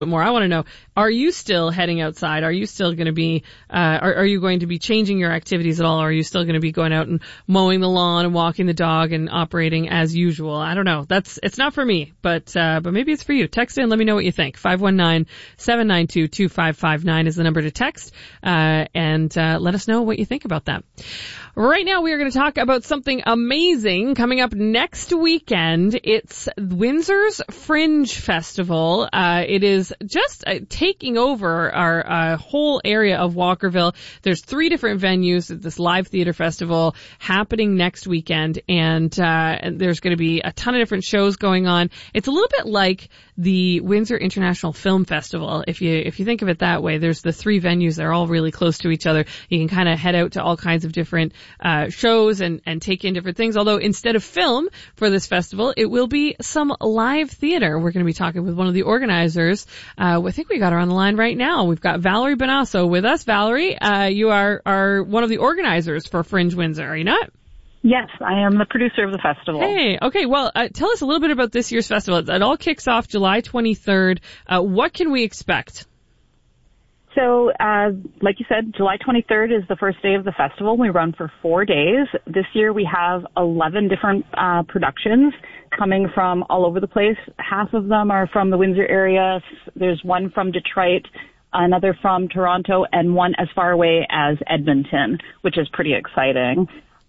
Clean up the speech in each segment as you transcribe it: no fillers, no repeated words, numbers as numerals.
more. I want to know, are you still heading outside? Are you still going to be, are you going to be changing your activities at all? Or are you still going to be going out and mowing the lawn and walking the dog and operating as usual? I don't know. It's not for me, but maybe it's for you. Text in, let me know what you think. 519-792-2559 is the number to text, and let us know what you think about that. Right now we are going to talk about something amazing coming up next weekend. It's Windsor's Fringe Festival. It is just taking over our whole area of Walkerville. There's 3 different venues at this live theater festival happening next weekend, and there's going to be a ton of different shows going on. It's a little bit like the Windsor International Film Festival. If you think of it that way, there's the 3 venues. They're all really close to each other. You can kind of head out to all kinds of different shows and take in different things. Although instead of film for this festival, it will be some live theater. We're going to be talking with one of the organizers. I think we got her on the line right now. We've got Valerie Bonasso with us. Valerie, you are one of the organizers for Fringe Windsor, are you not? Yes, I am the producer of the festival. Hey, okay. Well, tell us a little bit about this year's festival. It all kicks off July 23rd. What can we expect? So, like you said, July 23rd is the first day of the festival. We run for 4 days. This year we have 11 different productions coming from all over the place. Half of them are from the Windsor area. There's one from Detroit, another from Toronto, and one as far away as Edmonton, which is pretty exciting.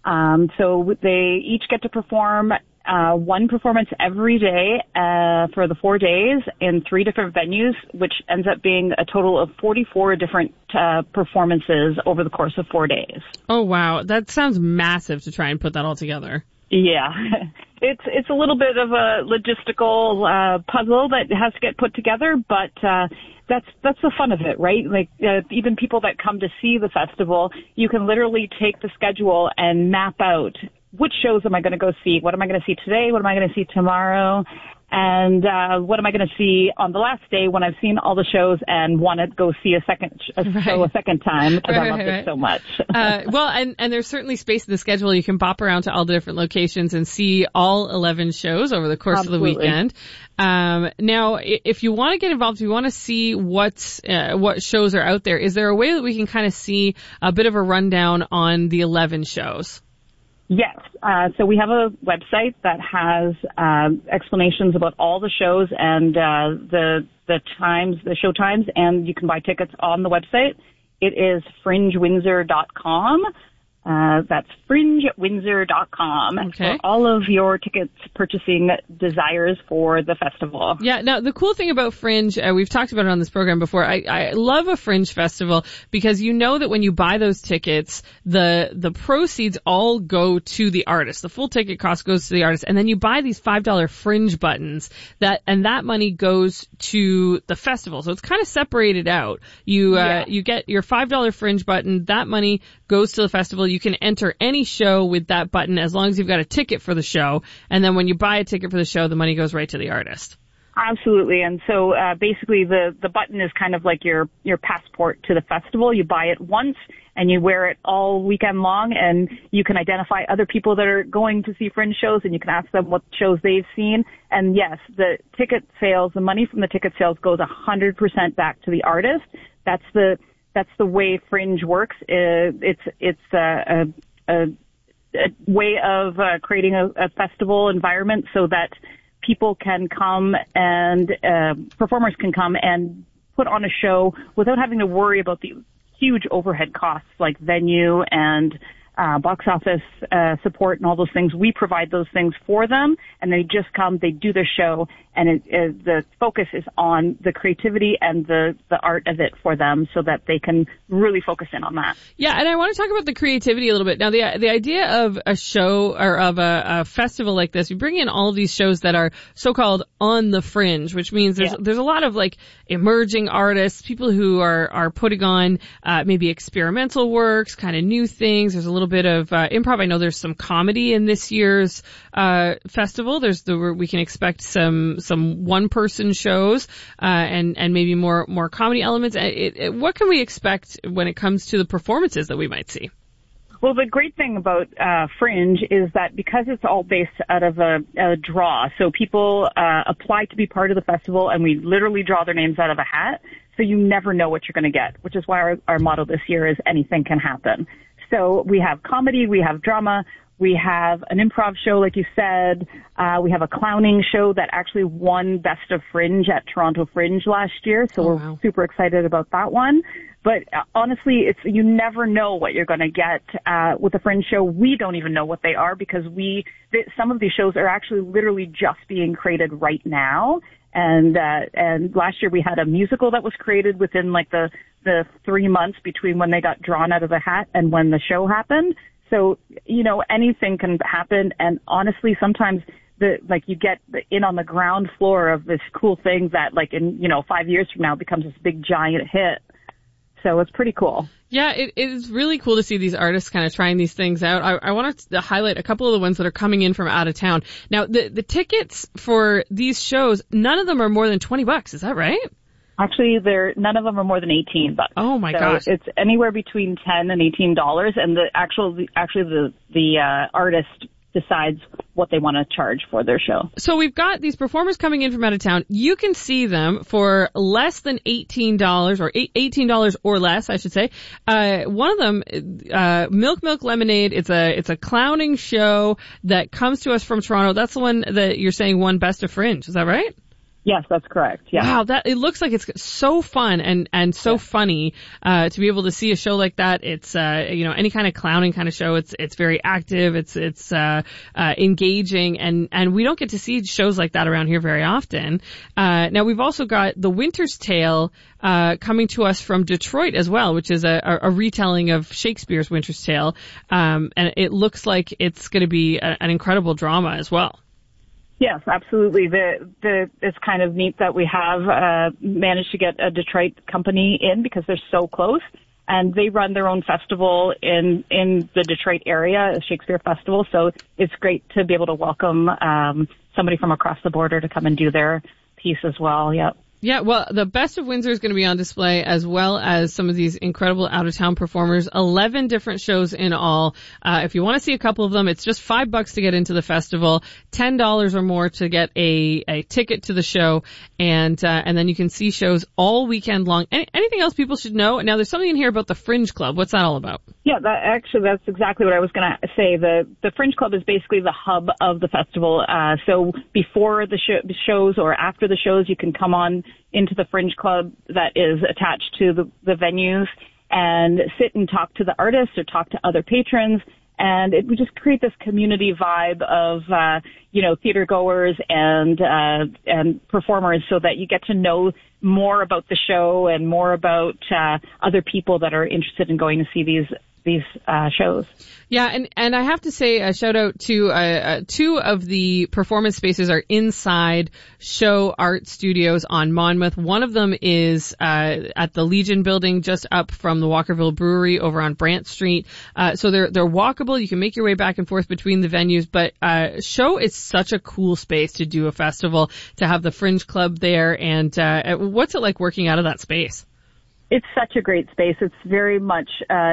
So they each get to perform one performance every day for the 4 days in 3 different venues, which ends up being a total of 44 different performances over the course of 4 days. Oh, wow. That sounds massive to try and put that all together. Yeah. It's a little bit of a logistical puzzle that has to get put together, but that's the fun of it, right? Like even people that come to see the festival, you can literally take the schedule and map out which shows am I going to go see? What am I going to see today? What am I going to see tomorrow? And what am I going to see on the last day when I've seen all the shows and want to go see a show a second time because I love it so much? Well, and there's certainly space in the schedule. You can bop around to all the different locations and see all 11 shows over the course of the weekend. Now, if you want to get involved, if you want to see what shows are out there, is there a way that we can kind of see a bit of a rundown on the 11 shows? Yes. So we have a website that has explanations about all the shows and the show times, and you can buy tickets on the website. It is fringewindsor.com. That's fringewindsor.com for all of your tickets purchasing desires for the festival. Yeah, now the cool thing about Fringe, we've talked about it on this program before, I love a Fringe festival because you know that when you buy those tickets, the proceeds all go to the artist. The full ticket cost goes to the artist, and then you buy these $5 Fringe buttons, and that money goes to the festival. So it's kind of separated out. You get your $5 Fringe button, that money goes to the festival. You can enter any show with that button as long as you've got a ticket for the show. And then when you buy a ticket for the show, the money goes right to the artist. Absolutely. And so basically the button is kind of like your passport to the festival. You buy it once and you wear it all weekend long, and you can identify other people that are going to see Fringe shows, and you can ask them what shows they've seen. And yes, the ticket sales, the money from the ticket sales goes 100% back to the artist. That's the way Fringe works. It's a way of creating a festival environment so that people can come and performers can come and put on a show without having to worry about the huge overhead costs like venue and box office support and all those things. We provide those things for them, and they just come, they do their show, and the focus is on the creativity and the art of it for them so that they can really focus in on that. Yeah, and I want to talk about the creativity a little bit. Now, the idea of a show or of a festival like this, you bring in all of these shows that are so-called on the fringe, which means there's a lot of like emerging artists, people who are putting on maybe experimental works, kind of new things. There's a little bit of improv. I know there's some comedy in this year's festival. We can expect some one-person shows and maybe more comedy elements. What can we expect when it comes to the performances that we might see? Well, the great thing about Fringe is that because it's all based out of a draw, so people apply to be part of the festival, and we literally draw their names out of a hat, so you never know what you're going to get, which is why our motto this year is anything can happen. So we have comedy, we have drama, we have an improv show, like you said. We have a clowning show that actually won Best of Fringe at Toronto Fringe last year, so we're super excited about that one. But honestly, you never know what you're going to get with a Fringe show. We don't even know what they are because some of these shows are actually literally just being created right now. And last year we had a musical that was created within like the 3 months between when they got drawn out of the hat and when the show happened. So, anything can happen. And honestly, sometimes you get in on the ground floor of this cool thing that like in, 5 years from now becomes this big giant hit. So it's pretty cool. Yeah, it is really cool to see these artists kind of trying these things out. I want to highlight a couple of the ones that are coming in from out of town. Now, the tickets for these shows, none of them are more than $20. Is that right? Actually, none of them are more than $18. Oh my gosh! It's anywhere between $10 and $18, and the artist decides what they want to charge for their show. So we've got these performers coming in from out of town. You can see them for less than $18 or $18 or less, I should say. One of them, Milk Lemonade. It's a clowning show that comes to us from Toronto. That's the one that you're saying won Best of Fringe. Is that right? Yes, that's correct. Yeah. Wow, it looks like it's so fun and so funny to be able to see a show like that. It's any kind of clowning kind of show. It's very active. It's engaging, and we don't get to see shows like that around here very often. Now we've also got The Winter's Tale coming to us from Detroit as well, which is a retelling of Shakespeare's Winter's Tale, and it looks like it's going to be an incredible drama as well. Yes, absolutely. It's kind of neat that we have managed to get a Detroit company in because they're so close, and they run their own festival in the Detroit area, a Shakespeare Festival. So it's great to be able to welcome somebody from across the border to come and do their piece as well. Yep. Yeah, well, the Best of Windsor is going to be on display as well as some of these incredible out-of-town performers. 11 different shows in all. If you want to see a couple of them, it's just $5 to get into the festival, $10 or more to get a ticket to the show, and then you can see shows all weekend long. Anything else people should know? Now, there's something in here about the Fringe Club. What's that all about? Yeah, that's exactly what I was going to say. The Fringe Club is basically the hub of the festival. So before the shows or after the shows, you can come on into the Fringe Club that is attached to the venues and sit and talk to the artists or talk to other patrons. And it would just create this community vibe of, theater goers and performers so that you get to know more about the show and more about other people that are interested in going to see these shows. Yeah, and I have to say a shout out to two of the performance spaces are inside Show Art Studios on Monmouth. One of them is at the Legion building just up from the Walkerville Brewery over on Brant Street. So they're walkable. You can make your way back and forth between the venues, but Show is such a cool space to do a festival, to have the Fringe Club there. And what's it like working out of that space? It's such a great space. It's very much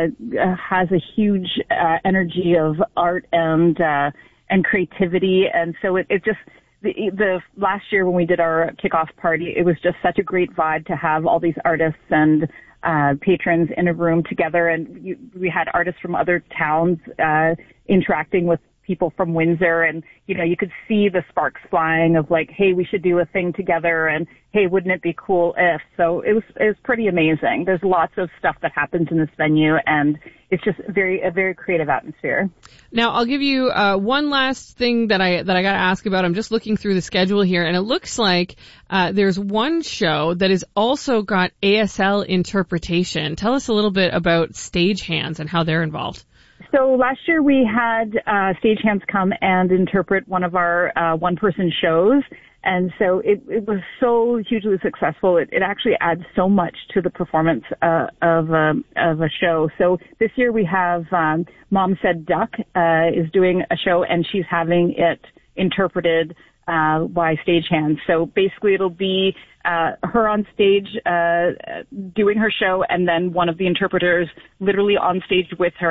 has a huge energy of art and creativity, and so it just the last year when we did our kickoff party, it was just such a great vibe to have all these artists and patrons in a room together, and we had artists from other towns interacting with people from Windsor, and you could see the sparks flying of like, hey, we should do a thing together, and hey, wouldn't it be cool if? So it was pretty amazing. There's lots of stuff that happens in this venue, and it's just a very creative atmosphere. Now, I'll give you one last thing that I got to ask about. I'm just looking through the schedule here, and it looks like there's one show that has also got ASL interpretation. Tell us a little bit about Stagehands and how they're involved. So last year we had Stagehands come and interpret one of our one-person shows, and so it was so hugely successful. It actually adds so much to the performance of a show. So this year we have Mom Said Duck is doing a show, and she's having it interpreted by Stagehands. So basically it'll be her on stage doing her show, and then one of the interpreters literally on stage with her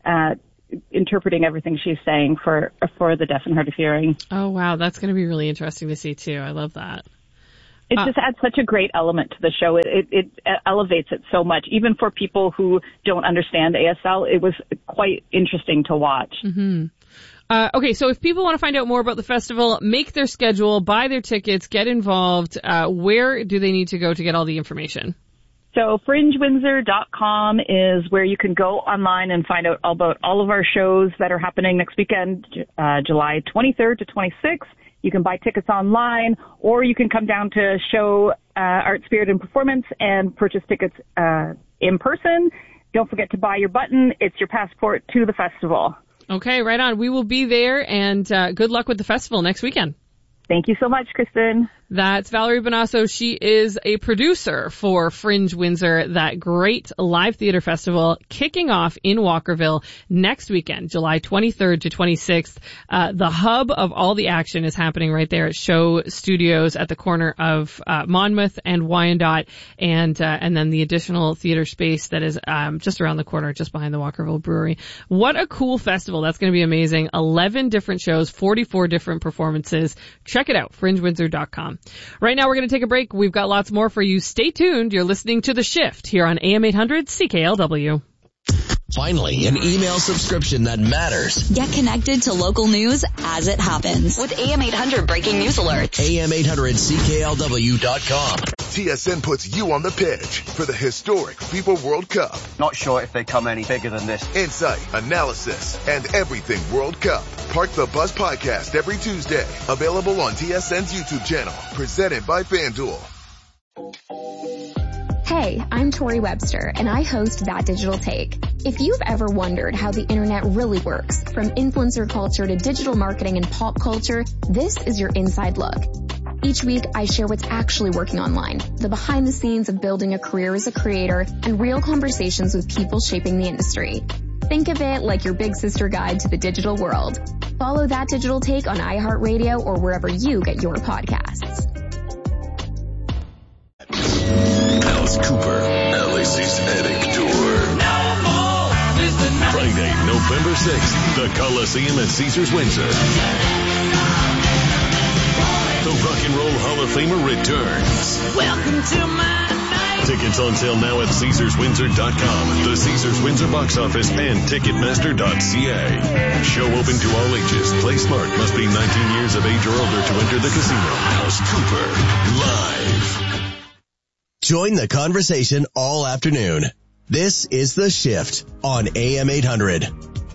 interpreting everything she's saying for the deaf and hard of hearing. Oh, wow. That's going to be really interesting to see, too. I love that. It just adds such a great element to the show. It elevates it so much. Even for people who don't understand ASL, it was quite interesting to watch. Mm-hmm. Okay, so if people want to find out more about the festival, make their schedule, buy their tickets, get involved, where do they need to go to get all the information? So fringewindsor.com is where you can go online and find out about all of our shows that are happening next weekend, July 23rd to 26th. You can buy tickets online, or you can come down to show Art, Spirit, and Performance and purchase tickets in person. Don't forget to buy your button. It's your passport to the festival. Okay, right on. We will be there, and good luck with the festival next weekend. Thank you so much, Kristen. That's Valerie Bonasso. She is a producer for Fringe Windsor, that great live theater festival kicking off in Walkerville next weekend, July 23rd to 26th. The hub of all the action is happening right there at Show Studios at the corner of Monmouth and Wyandotte, and then the additional theater space that is just around the corner, just behind the Walkerville Brewery. What a cool festival. That's going to be amazing. 11 different shows, 44 different performances. Check it out, fringewindsor.com. Right now we're going to take a break. We've got lots more for you. Stay tuned. You're listening to The Shift here on AM 800 CKLW. Finally, an email subscription that matters. Get connected to local news as it happens with AM 800 breaking news alerts. AM800CKLW.com. TSN puts you on the pitch for the historic FIFA World Cup. Not sure if they come any bigger than this. Insight, analysis, and everything World Cup. Park the Bus podcast every Tuesday. Available on TSN's YouTube channel. Presented by FanDuel. Hey, I'm Tori Webster, and I host That Digital Take. If you've ever wondered how the internet really works, from influencer culture to digital marketing and pop culture, this is your inside look. Each week, I share what's actually working online, the behind the scenes of building a career as a creator, and real conversations with people shaping the industry. Think of it like your big sister guide to the digital world. Follow That Digital Take on iHeartRadio or wherever you get your podcasts. Alice Cooper, LAC's Headache Tour. Friday, November 6th, the Coliseum at Caesars Windsor. The Rock and Roll Hall of Famer returns. Welcome to my night. Tickets on sale now at CaesarsWindsor.com, the Caesars Windsor box office, and Ticketmaster.ca. Show open to all ages. Play smart. Must be 19 years of age or older to enter the casino. Alice Cooper, live. Join the conversation all afternoon. This is The Shift on AM 800.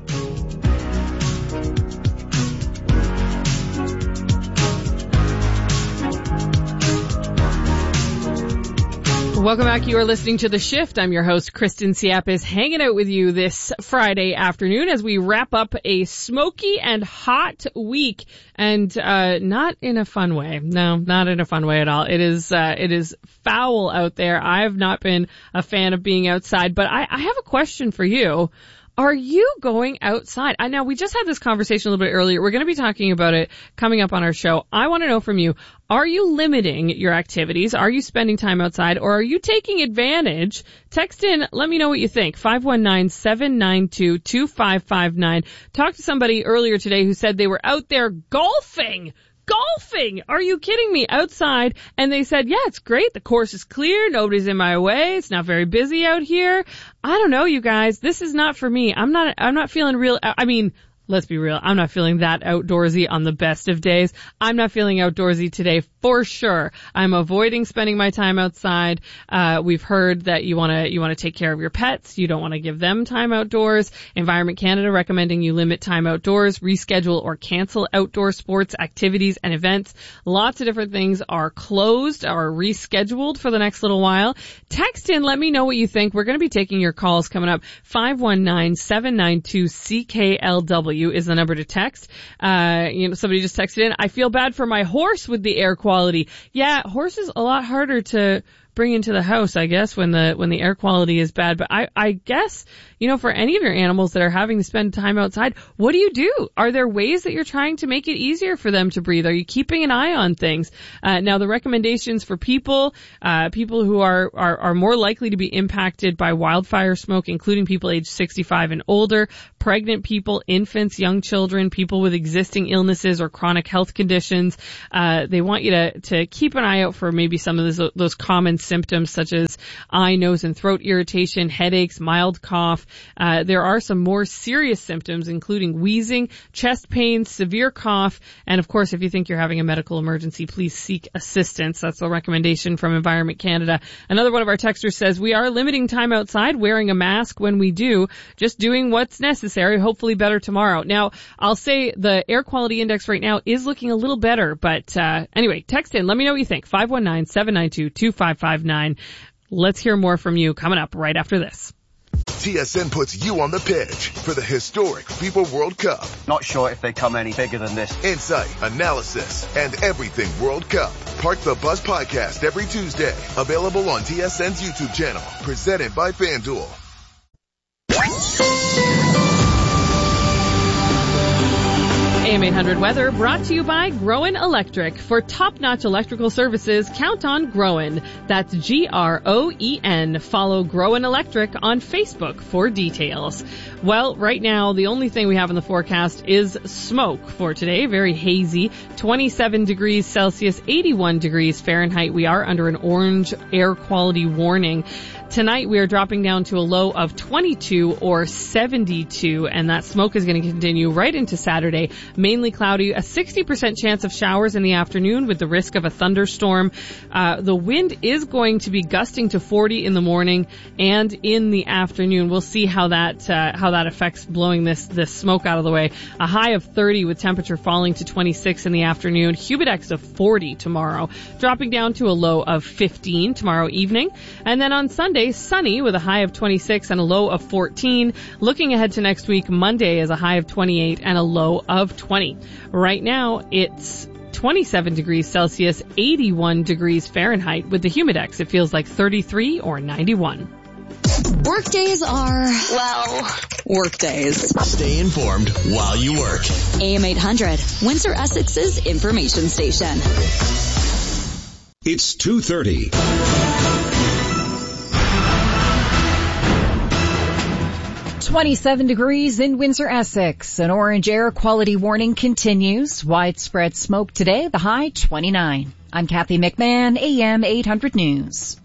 Welcome back. You are listening to The Shift. I'm your host, Kristen Siapis, hanging out with you this Friday afternoon as we wrap up a smoky and hot week, and not in a fun way. No, not in a fun way at all. It is foul out there. I have not been a fan of being outside, but I have a question for you. Are you going outside? Now, we just had this conversation a little bit earlier. We're going to be talking about it coming up on our show. I want to know from you, are you limiting your activities? Are you spending time outside, or are you taking advantage? Text in, let me know what you think. 519-792-2559. Talked to somebody earlier today who said they were out there golfing. Are you kidding me? Outside. And they said, yeah, it's great. The course is clear. Nobody's in my way. It's not very busy out here. I don't know, you guys. This is not for me. I'm not feeling real. I mean, let's be real. I'm not feeling that outdoorsy on the best of days. I'm not feeling outdoorsy today for sure. I'm avoiding spending my time outside. We've heard that you want to take care of your pets. You don't want to give them time outdoors. Environment Canada recommending you limit time outdoors, reschedule or cancel outdoor sports, activities, and events. Lots of different things are closed or rescheduled for the next little while. Text in, let me know what you think. We're going to be taking your calls coming up. 519-792-CKLW is the number to text. Somebody just texted in, I feel bad for my horse with the air quality. Yeah, horse is a lot harder to bring into the house, I guess, when the air quality is bad. But I guess, for any of your animals that are having to spend time outside, what do you do? Are there ways that you're trying to make it easier for them to breathe? Are you keeping an eye on things? Now, the recommendations for people who are more likely to be impacted by wildfire smoke, including people aged 65 and older, pregnant people, infants, young children, people with existing illnesses or chronic health conditions. They want you to keep an eye out for maybe some of those common symptoms such as eye, nose, and throat irritation, headaches, mild cough. There are some more serious symptoms, including wheezing, chest pain, severe cough, and of course, if you think you're having a medical emergency, please seek assistance. That's a recommendation from Environment Canada. Another one of our texters says, we are limiting time outside, wearing a mask when we do, just doing what's necessary, hopefully better tomorrow. Now, I'll say the air quality index right now is looking a little better, but anyway, text in. Let me know what you think. 519-792-2559. Let's hear more from you coming up right after this. TSN puts you on the pitch for the historic FIFA World Cup. Not sure if they come any bigger than this. Insight, analysis, and everything World Cup. Park the Bus podcast every Tuesday. Available on TSN's YouTube channel. Presented by FanDuel. AM 800 weather brought to you by Groen Electric. For top-notch electrical services, count on Groen. That's Groen. Follow Groen Electric on Facebook for details. Well, right now, the only thing we have in the forecast is smoke for today. Very hazy. 27 degrees Celsius, 81 degrees Fahrenheit. We are under an orange air quality warning. Tonight, we are dropping down to a low of 22 or 72, and that smoke is going to continue right into Saturday. Mainly cloudy, a 60% chance of showers in the afternoon with the risk of a thunderstorm. The wind is going to be gusting to 40 in the morning and in the afternoon. We'll see how that affects blowing this smoke out of the way. A high of 30 with temperature falling to 26 in the afternoon. Humidex of 40 tomorrow, dropping down to a low of 15 tomorrow evening. And then on Sunday, sunny with a high of 26 and a low of 14. Looking ahead to next week, Monday is a high of 28 and a low of 20. Right now, it's 27 degrees Celsius, 81 degrees Fahrenheit. With the Humidex, it feels like 33 or 91. Workdays are, well, workdays. Stay informed while you work. AM 800, Windsor Essex's information station. It's 2:30. 27 degrees in Windsor, Essex. An orange air quality warning continues. Widespread smoke today, the high 29. I'm Kathy McMahon, AM 800 News.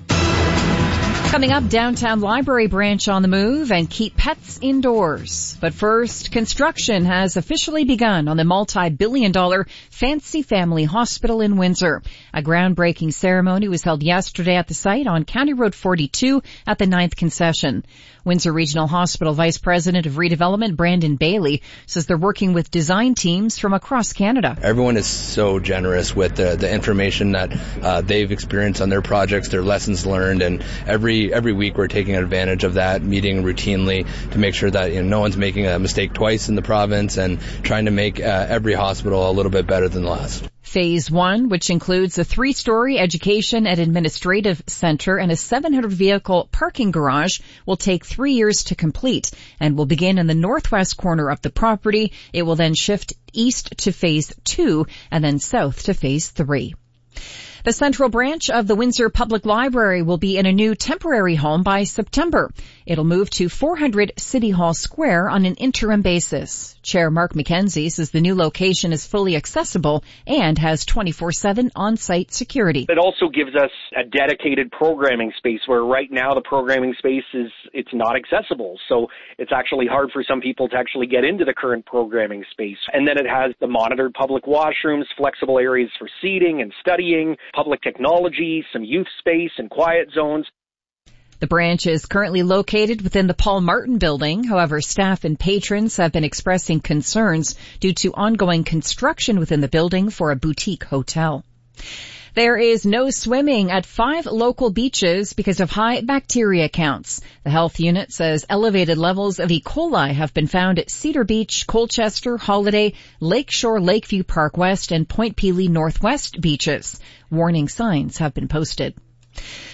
Coming up, downtown library branch on the move and keep pets indoors. But first, construction has officially begun on the multi-billion-dollar Fancy Family Hospital in Windsor. A groundbreaking ceremony was held yesterday at the site on County Road 42 at the 9th concession. Windsor Regional Hospital Vice President of Redevelopment Brandon Bailey says they're working with design teams from across Canada. Everyone is so generous with the information that they've experienced on their projects, their lessons learned, and every week we're taking advantage of that, meeting routinely to make sure that no one's making a mistake twice in the province and trying to make every hospital a little bit better than the last. Phase 1, which includes a 3-story education and administrative center and a 700-vehicle parking garage, will take 3 years to complete and will begin in the northwest corner of the property. It will then shift east to Phase 2 and then south to Phase 3. The central branch of the Windsor Public Library will be in a new temporary home by September. It'll move to 400 City Hall Square on an interim basis. Chair Mark McKenzie says the new location is fully accessible and has 24/7 on-site security. It also gives us a dedicated programming space where right now the programming space it's not accessible. So it's actually hard for some people to actually get into the current programming space. And then it has the monitored public washrooms, flexible areas for seating and studying, public technology, some youth space and quiet zones. The branch is currently located within the Paul Martin building. However, staff and patrons have been expressing concerns due to ongoing construction within the building for a boutique hotel. There is no swimming at 5 local beaches because of high bacteria counts. The health unit says elevated levels of E. coli have been found at Cedar Beach, Colchester, Holiday, Lakeshore, Lakeview Park West, and Point Pelee Northwest beaches. Warning signs have been posted.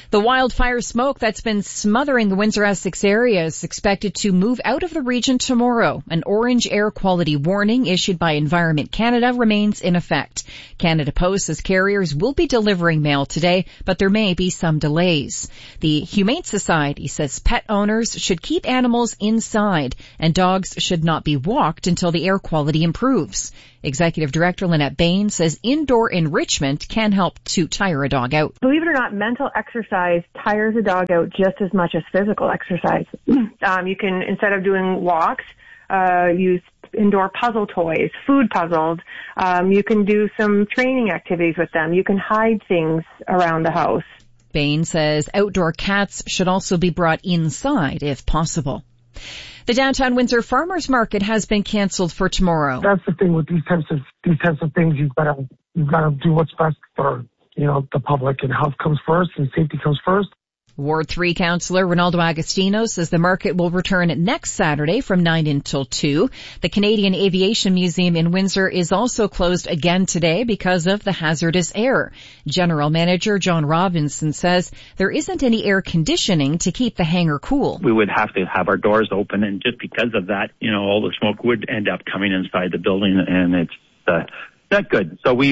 The wildfire smoke that's been smothering the Windsor-Essex area is expected to move out of the region tomorrow. An orange air quality warning issued by Environment Canada remains in effect. Canada Post says carriers will be delivering mail today, but there may be some delays. The Humane Society says pet owners should keep animals inside and dogs should not be walked until the air quality improves. Executive Director Lynette Bain says indoor enrichment can help to tire a dog out. Believe it or not, mental exercise tires a dog out just as much as physical exercise. You can, instead of doing walks, use indoor puzzle toys, food puzzles. You can do some training activities with them. You can hide things around the house. Bain says outdoor cats should also be brought inside if possible. The downtown Windsor Farmers Market has been canceled for tomorrow. That's the thing with these types of things. You've got to do what's best for, the public, and health comes first and safety comes first. Ward 3 Councillor Ronaldo Agostino says the market will return next Saturday from 9 until 2. The Canadian Aviation Museum in Windsor is also closed again today because of the hazardous air. General Manager John Robinson says there isn't any air conditioning to keep the hangar cool. We would have to have our doors open, and just because of that, all the smoke would end up coming inside the building, and it's not good. So we've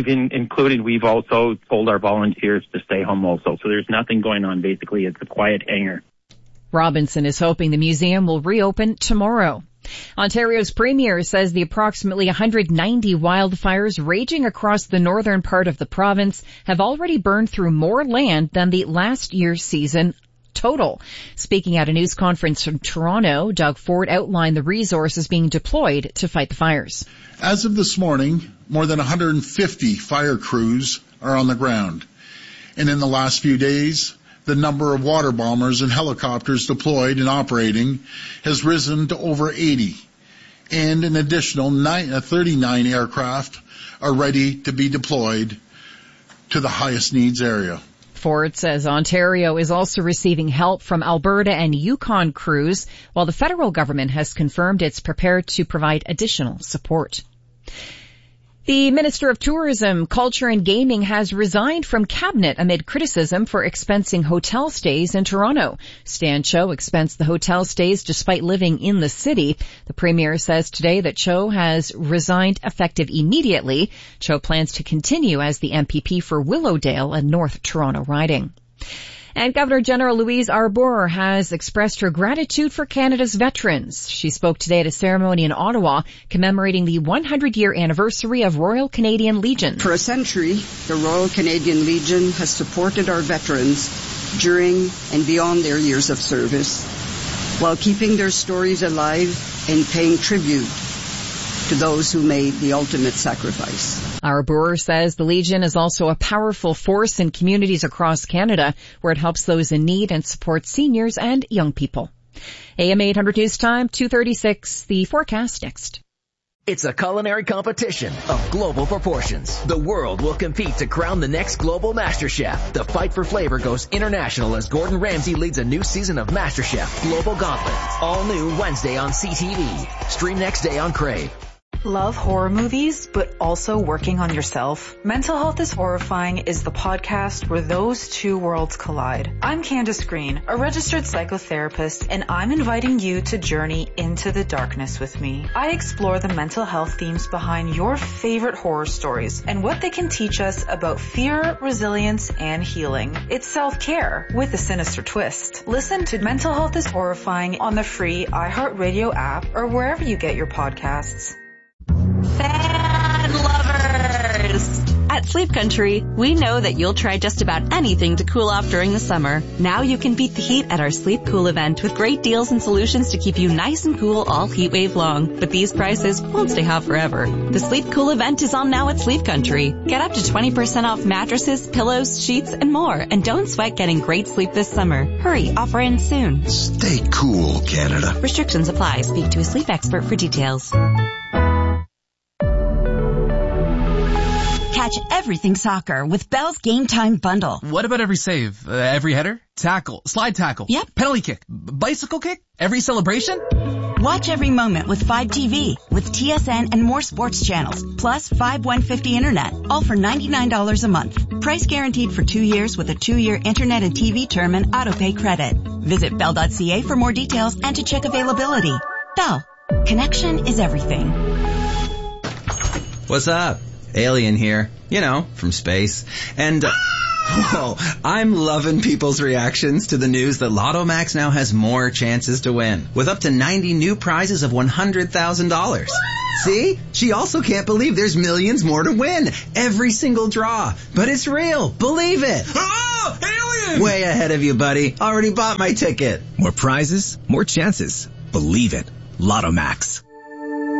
also told our volunteers to stay home also. So there's nothing going on. Basically, it's a quiet hangar. Robinson is hoping the museum will reopen tomorrow. Ontario's premier says the approximately 190 wildfires raging across the northern part of the province have already burned through more land than the last year's season total. Speaking at a news conference from Toronto, Doug Ford outlined the resources being deployed to fight the fires. As of this morning, more than 150 fire crews are on the ground. And in the last few days, the number of water bombers and helicopters deployed and operating has risen to over 80. And an additional 39 aircraft are ready to be deployed to the highest needs area. Ford says Ontario is also receiving help from Alberta and Yukon crews, while the federal government has confirmed it's prepared to provide additional support. The Minister of Tourism, Culture and Gaming has resigned from Cabinet amid criticism for expensing hotel stays in Toronto. Stan Cho expensed the hotel stays despite living in the city. The Premier says today that Cho has resigned effective immediately. Cho plans to continue as the MPP for Willowdale and North Toronto riding. And Governor General Louise Arbour has expressed her gratitude for Canada's veterans. She spoke today at a ceremony in Ottawa commemorating the 100-year anniversary of Royal Canadian Legion. For a century, the Royal Canadian Legion has supported our veterans during and beyond their years of service, while keeping their stories alive and paying tribute to those who made the ultimate sacrifice. Arbour says the Legion is also a powerful force in communities across Canada where it helps those in need and supports seniors and young people. AM 800 News Time, 2:36. The forecast next. It's a culinary competition of global proportions. The world will compete to crown the next global MasterChef. The fight for flavor goes international as Gordon Ramsay leads a new season of MasterChef Global Gauntlet. All new Wednesday on CTV. Stream next day on Crave. Love horror movies, but also working on yourself? Mental Health is Horrifying is the podcast where those two worlds collide. I'm Candace Green, a registered psychotherapist, and I'm inviting you to journey into the darkness with me. I explore the mental health themes behind your favorite horror stories and what they can teach us about fear, resilience, and healing. It's self-care with a sinister twist. Listen to Mental Health is Horrifying on the free iHeartRadio app or wherever you get your podcasts. Fan lovers! At Sleep Country, we know that you'll try just about anything to cool off during the summer. Now you can beat the heat at our Sleep Cool event with great deals and solutions to keep you nice and cool all heat wave long. But these prices won't stay hot forever. The Sleep Cool event is on now at Sleep Country. Get up to 20% off mattresses, pillows, sheets, and more. And don't sweat getting great sleep this summer. Hurry, offer ends soon. Stay cool, Canada. Restrictions apply. Speak to a sleep expert for details. Catch everything soccer with Bell's Game Time Bundle. What about every save? Every header? Tackle? Slide tackle? Yep. Penalty kick? Bicycle kick? Every celebration? Watch every moment with 5 TV with TSN and more sports channels, plus 5 $150 internet, all for $99 a month. Price guaranteed for 2 years with a 2-year internet and TV term and autopay credit. Visit Bell.ca for more details and to check availability. Bell. Connection is everything. What's up? Alien here. You know, from space. And, whoa, I'm loving people's reactions to the news that Lotto Max now has more chances to win, with up to 90 new prizes of $100,000. See? She also can't believe there's millions more to win. Every single draw. But it's real. Believe it. Oh, alien! Way ahead of you, buddy. Already bought my ticket. More prizes, more chances. Believe it. Lotto Max.